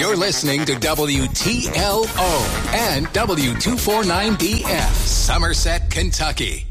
You're listening to WTLO and W249BF, Somerset, Kentucky.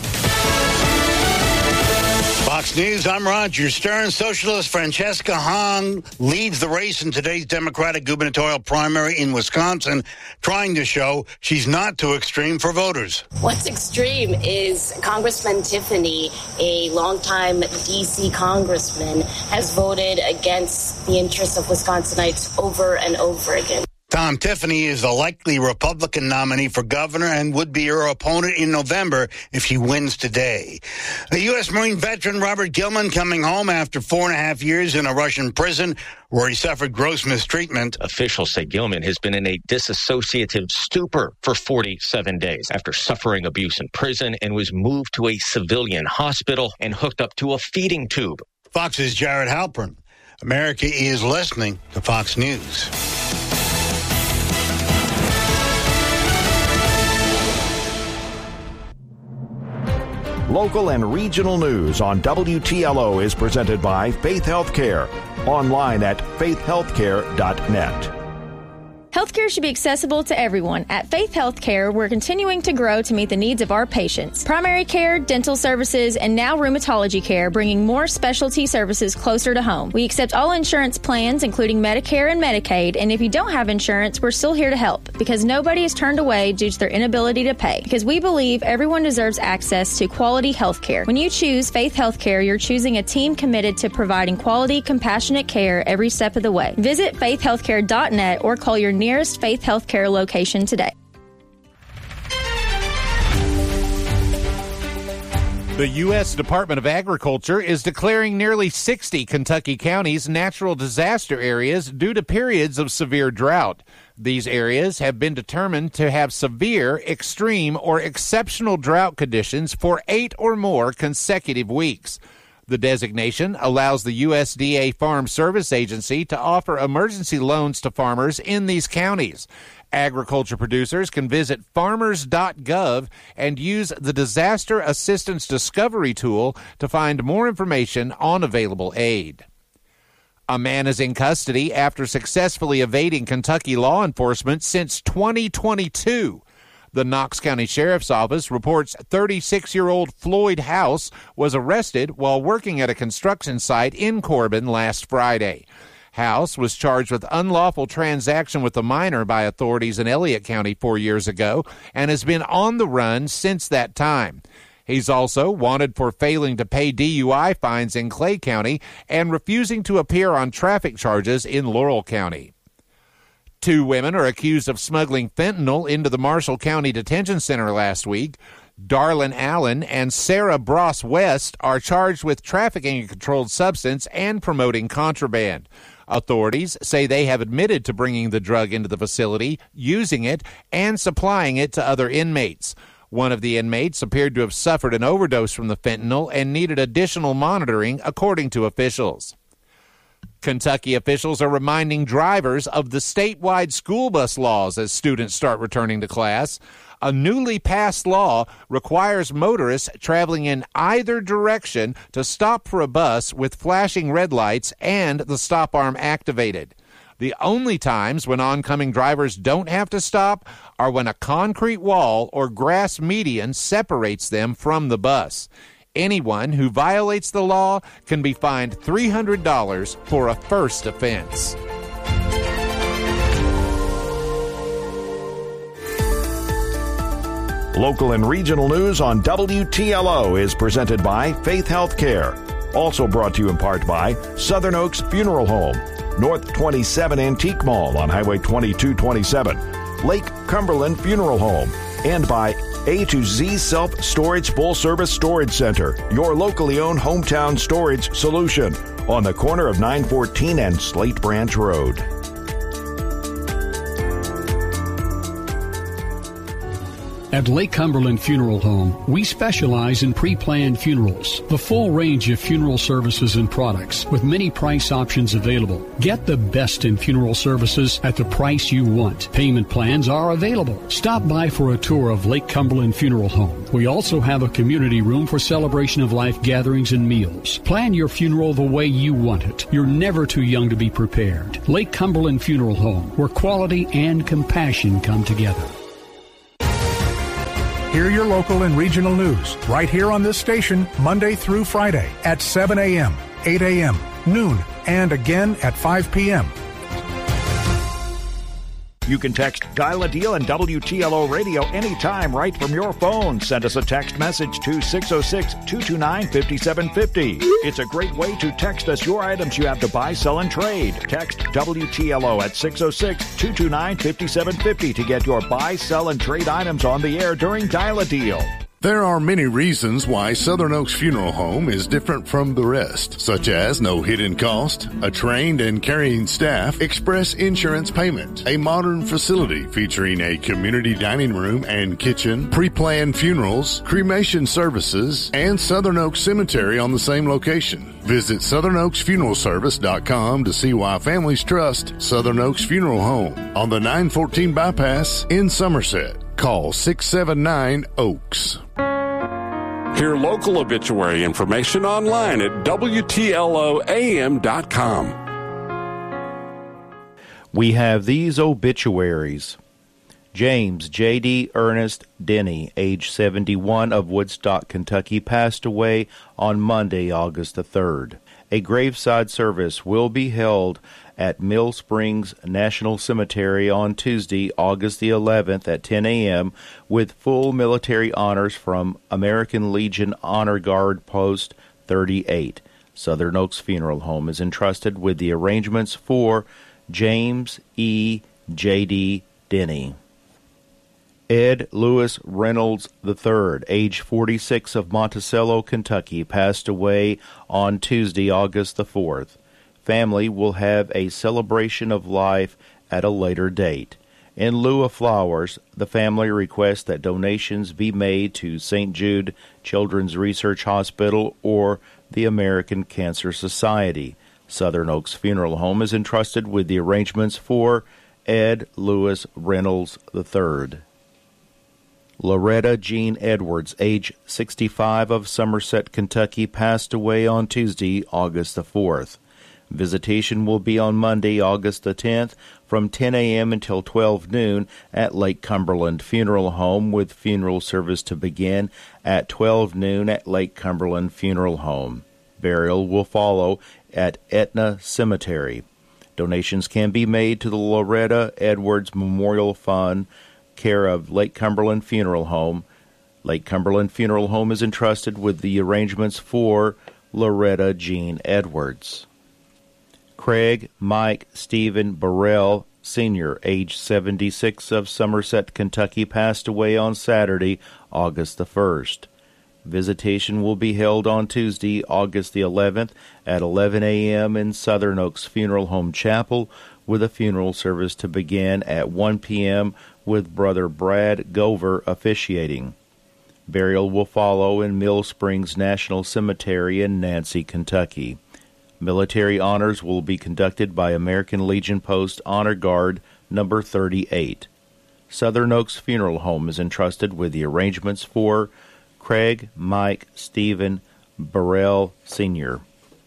Fox News, I'm Roger Stern. Socialist Francesca Hahn leads the race in today's Democratic gubernatorial primary in Wisconsin, trying to show she's not too extreme for voters. What's extreme is Congressman Tiffany, a longtime D.C. congressman, has voted against the interests of Wisconsinites over and over again. Tom Tiffany is the likely Republican nominee for governor and would be her opponent in November if she wins today. A U.S. Marine veteran, Robert Gilman, coming home after 4.5 years in a Russian prison where he suffered gross mistreatment. Officials say Gilman has been in a disassociative stupor for 47 days after suffering abuse in prison and was moved to a civilian hospital and hooked up to a feeding tube. Fox's Jared Halpern. America is listening to Fox News. Local and regional news on WTLO is presented by Faith Healthcare. Online at faithhealthcare.net. Healthcare should be accessible to everyone. At Faith Healthcare, we're continuing to grow to meet the needs of our patients. Primary care, dental services, and now rheumatology care, bringing more specialty services closer to home. We accept all insurance plans, including Medicare and Medicaid, and if you don't have insurance, we're still here to help, because nobody is turned away due to their inability to pay, because we believe everyone deserves access to quality healthcare. When you choose Faith Healthcare, you're choosing a team committed to providing quality, compassionate care every step of the way. Visit faithhealthcare.net or call your nearest Faith Healthcare location today. The U.S. Department of Agriculture is declaring nearly 60 Kentucky counties natural disaster areas due to periods of severe drought. These areas have been determined to have severe, extreme, or exceptional drought conditions for 8 or more consecutive weeks. The designation allows the USDA Farm Service Agency to offer emergency loans to farmers in these counties. Agriculture producers can visit farmers.gov and use the Disaster Assistance Discovery tool to find more information on available aid. A man is in custody after successfully evading Kentucky law enforcement since 2022. The Knox County Sheriff's Office reports 36-year-old Floyd House was arrested while working at a construction site in Corbin last Friday. House was charged with unlawful transaction with a minor by authorities in Elliott County 4 years ago and has been on the run since that time. He's also wanted for failing to pay DUI fines in Clay County and refusing to appear on traffic charges in Laurel County. 2 women are accused of smuggling fentanyl into the Marshall County Detention Center last week. Darlene Allen and Sarah Bross West are charged with trafficking a controlled substance and promoting contraband. Authorities say they have admitted to bringing the drug into the facility, using it, and supplying it to other inmates. One of the inmates appeared to have suffered an overdose from the fentanyl and needed additional monitoring, according to officials. Kentucky officials are reminding drivers of the statewide school bus laws as students start returning to class. A newly passed law requires motorists traveling in either direction to stop for a bus with flashing red lights and the stop arm activated. The only times when oncoming drivers don't have to stop are when a concrete wall or grass median separates them from the bus. Anyone who violates the law can be fined $300 for a first offense. Local and regional news on WTLO is presented by Faith Healthcare. Also brought to you in part by Southern Oaks Funeral Home, North 27 Antique Mall on Highway 2227, Lake Cumberland Funeral Home, and by A to Z Self-Storage Full-Service Storage Center, your locally owned hometown storage solution on the corner of 914 and Slate Branch Road. At Lake Cumberland Funeral Home, we specialize in pre-planned funerals, the full range of funeral services and products with many price options available. Get the best in funeral services at the price you want. Payment plans are available. Stop by for a tour of Lake Cumberland Funeral Home. We also have a community room for celebration of life gatherings and meals. Plan your funeral the way you want it. You're never too young to be prepared. Lake Cumberland Funeral Home, where quality and compassion come together. Hear your local and regional news right here on this station Monday through Friday at 7 a.m., 8 a.m., noon, and again at 5 p.m. You can text Dial a Deal and WTLO Radio anytime right from your phone. Send us a text message to 606-229-5750. It's a great way to text us your items you have to buy, sell, and trade. Text WTLO at 606-229-5750 to get your buy, sell, and trade items on the air during Dial a Deal. There are many reasons why Southern Oaks Funeral Home is different from the rest, such as no hidden cost, a trained and caring staff, express insurance payment, a modern facility featuring a community dining room and kitchen, pre-planned funerals, cremation services, and Southern Oaks Cemetery on the same location. Visit SouthernOaksFuneralService.com to see why families trust Southern Oaks Funeral Home on the 914 bypass in Somerset. Call 679-OAKS. Hear local obituary information online at WTLOAM.com. We have these obituaries. James J.D. Ernest Denny, age 71, of Woodstock, Kentucky, passed away on Monday, August the 3rd. A graveside service will be held at Mill Springs National Cemetery on Tuesday, August the 11th at 10 a.m. with full military honors from American Legion Honor Guard Post 38. Southern Oaks Funeral Home is entrusted with the arrangements for James E. J.D. Denny. Ed Lewis Reynolds III, age 46, of Monticello, Kentucky, passed away on Tuesday, August the 4th. Family will have a celebration of life at a later date. In lieu of flowers, the family requests that donations be made to St. Jude Children's Research Hospital or the American Cancer Society. Southern Oaks Funeral Home is entrusted with the arrangements for Ed Lewis Reynolds III. Loretta Jean Edwards, age 65, of Somerset, Kentucky, passed away on Tuesday, August the 4th. Visitation will be on Monday, August the 10th, from 10 a.m. until 12 noon at Lake Cumberland Funeral Home, with funeral service to begin at 12 noon at Lake Cumberland Funeral Home. Burial will follow at Etna Cemetery. Donations can be made to the Loretta Edwards Memorial Fund, care of Lake Cumberland Funeral Home. Lake Cumberland Funeral Home is entrusted with the arrangements for Loretta Jean Edwards. Craig Mike Stephen Burrell, Sr., age 76, of Somerset, Kentucky, passed away on Saturday, August the 1st. Visitation will be held on Tuesday, August the 11th, at 11 a.m. in Southern Oaks Funeral Home Chapel, with a funeral service to begin at 1 p.m. with Brother Brad Gover officiating. Burial will follow in Mill Springs National Cemetery in Nancy, Kentucky. Military honors will be conducted by American Legion Post Honor Guard number 38. Southern Oaks Funeral Home is entrusted with the arrangements for Craig Mike Stephen Burrell, Sr.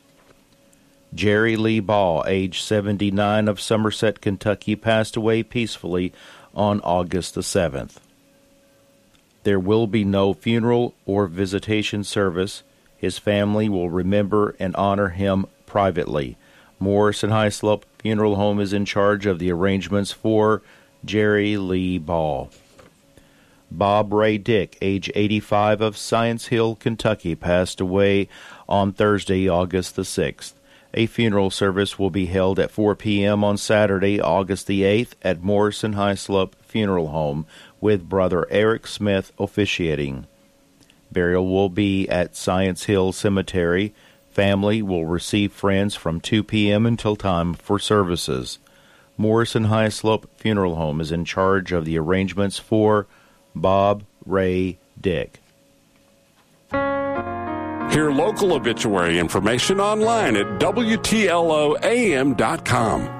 Jerry Lee Ball, age 79, of Somerset, Kentucky, passed away peacefully on August the 7th. There will be no funeral or visitation service. His family will remember and honor him privately. Morrison Hyslop Funeral Home is in charge of the arrangements for Jerry Lee Ball. Bob Ray Dick, age 85, of Science Hill, Kentucky, passed away on Thursday, August the 6th. A funeral service will be held at 4 p.m. on Saturday, August the 8th, at Morrison Hyslop Funeral Home, with Brother Eric Smith officiating. Burial will be at Science Hill Cemetery. Family will receive friends from 2 p.m. until time for services. Morrison Hyslop Funeral Home is in charge of the arrangements for Bob Ray Dick. Hear local obituary information online at WTLOAM.com.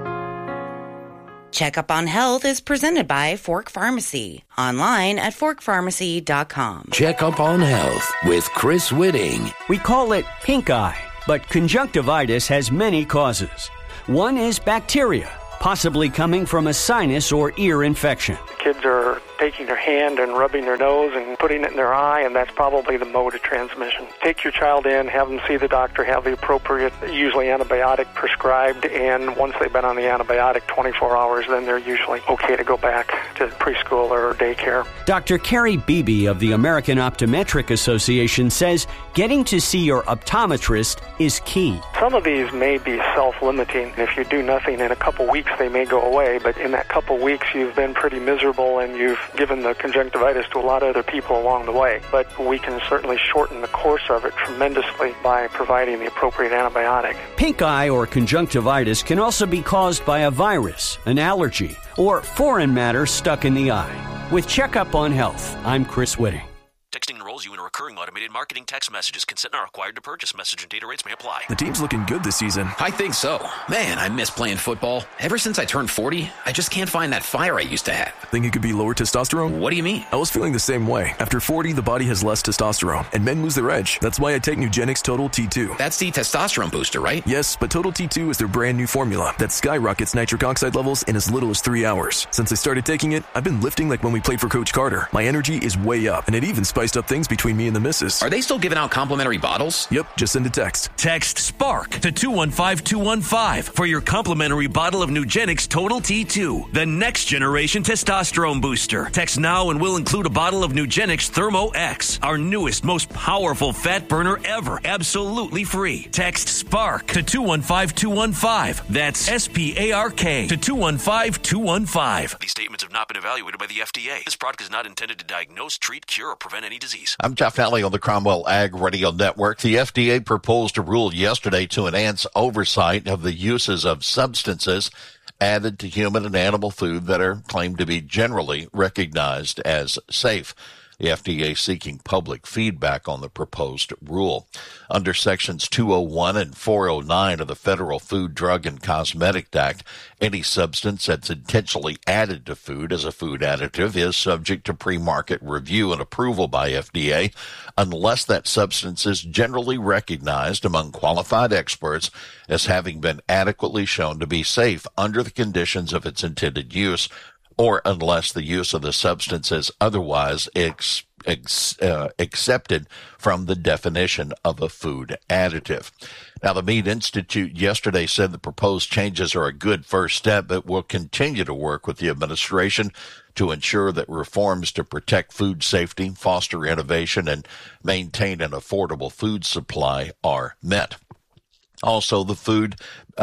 Checkup on Health is presented by Fork Pharmacy. Online at forkpharmacy.com. Checkup on Health with Chris Whitting. We call it pink eye, but conjunctivitis has many causes. One is bacteria, possibly coming from a sinus or ear infection. Kids are taking their hand and rubbing their nose and putting it in their eye, and that's probably the mode of transmission. Take your child in, have them see the doctor, have the appropriate, usually antibiotic prescribed, and once they've been on the antibiotic 24 hours, then they're usually okay to go back to preschool or daycare. Dr. Carrie Beebe of the American Optometric Association says getting to see your optometrist is key. Some of these may be self-limiting. If you do nothing, in a couple weeks they may go away, but in that couple weeks you've been pretty miserable and you've given the conjunctivitis to a lot of other people along the way. But we can certainly shorten the course of it tremendously by providing the appropriate antibiotic. Pink eye or conjunctivitis can also be caused by a virus, an allergy, or foreign matter stuck in the eye. With Checkup on Health, I'm Chris Whitting. Texting enrolls you in a recurring automated marketing text messages. Consent not required to purchase. Message and data rates may apply. The team's looking good this season. I think so. Man, I miss playing football. Ever since I turned 40, I just can't find that fire I used to have. Think it could be lower testosterone? What do you mean? I was feeling the same way. After 40, the body has less testosterone, and men lose their edge. That's why I take Nugenix Total T2. That's the testosterone booster, right? Yes, but Total T2 is their brand new formula that skyrockets nitric oxide levels in as little as 3 hours. Since I started taking it, I've been lifting like when we played for Coach Carter. My energy is way up, and it even spiced up things between me and the missus. Are they still giving out complimentary bottles? Yep, just send a text. Text SPARK to 215-215 for your complimentary bottle of Nugenix Total T2, the next generation testosterone booster. Text now and we'll include a bottle of Nugenix Thermo X, our newest, most powerful fat burner ever, absolutely free. Text SPARK to 215-215. That's SPARK to 215-215. These statements have not been evaluated by the FDA. This product is not intended to diagnose, treat, cure, or prevent any disease. I'm Jeff Nally on the Cromwell Ag Radio Network. The FDA proposed a rule yesterday to enhance oversight of the uses of substances added to human and animal food that are claimed to be generally recognized as safe. The FDA seeking public feedback on the proposed rule. Under Sections 201 and 409 of the Federal Food, Drug, and Cosmetic Act, any substance that's intentionally added to food as a food additive is subject to pre-market review and approval by FDA unless that substance is generally recognized among qualified experts as having been adequately shown to be safe under the conditions of its intended use, or unless the use of the substance is otherwise accepted from the definition of a food additive. Now, the Meat Institute yesterday said the proposed changes are a good first step, but will continue to work with the administration to ensure that reforms to protect food safety, foster innovation, and maintain an affordable food supply are met. Also, the Food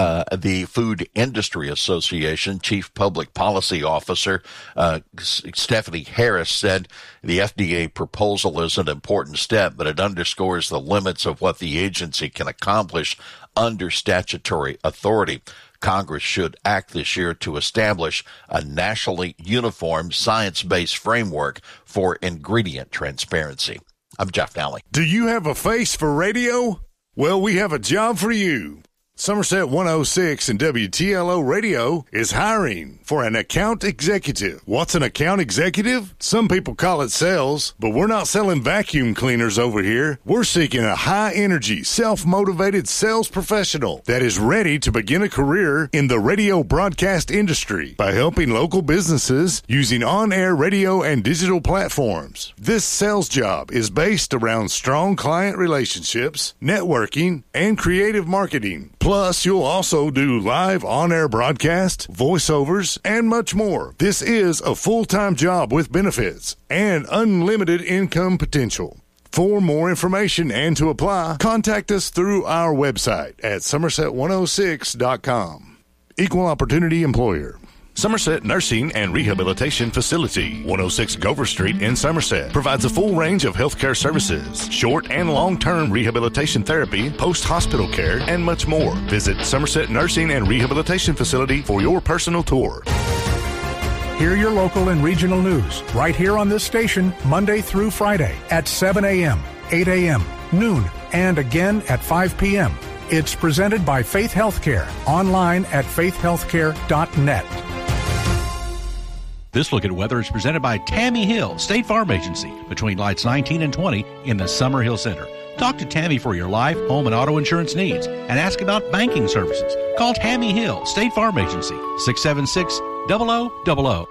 Industry Association Chief Public Policy Officer Stephanie Harris said the FDA proposal is an important step, but it underscores the limits of what the agency can accomplish under statutory authority. Congress should act this year to establish a nationally uniform science-based framework for ingredient transparency. I'm Jeff Nally. Do you have a face for radio? Well, we have a job for you. Somerset 106 and WTLO Radio is hiring for an account executive. What's an account executive? Some people call it sales, but we're not selling vacuum cleaners over here. We're seeking a high-energy, self-motivated sales professional that is ready to begin a career in the radio broadcast industry by helping local businesses using on-air radio and digital platforms. This sales job is based around strong client relationships, networking, and creative marketing. Plus, you'll also do live on-air broadcast, voiceovers, and much more. This is a full-time job with benefits and unlimited income potential. For more information and to apply, contact us through our website at somerset106.com. Equal Opportunity Employer. Somerset Nursing and Rehabilitation Facility, 106 Gover Street in Somerset, provides a full range of healthcare services, short and long-term rehabilitation therapy, post-hospital care, and much more. Visit Somerset Nursing and Rehabilitation Facility for your personal tour. Hear your local and regional news right here on this station Monday through Friday at 7 a.m., 8 a.m., noon, and again at 5 p.m. It's presented by Faith Healthcare, online at faithhealthcare.net. This look at weather is presented by Tammy Hill, State Farm Agency, between lights 19 and 20 in the Summer Hill Center. Talk to Tammy for your life, home, and auto insurance needs and ask about banking services. Call Tammy Hill, State Farm Agency, 676-0000.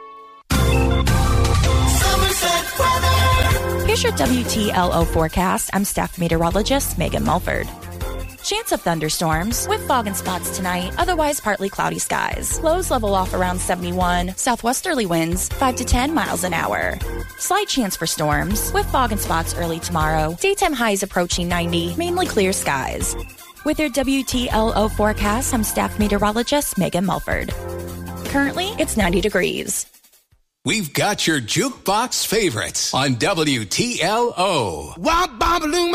Here's your WTLO forecast. I'm staff meteorologist Megan Mulford. Chance of thunderstorms with fog and spots tonight, otherwise partly cloudy skies. Lows level off around 71, southwesterly winds 5 to 10 miles an hour. Slight chance for storms with fog and spots early tomorrow. Daytime highs approaching 90, mainly clear skies. With your WTLO forecast, I'm staff meteorologist Megan Mulford. Currently, it's 90 degrees. We've got your jukebox favorites on WTLO. Wild Bombaloo.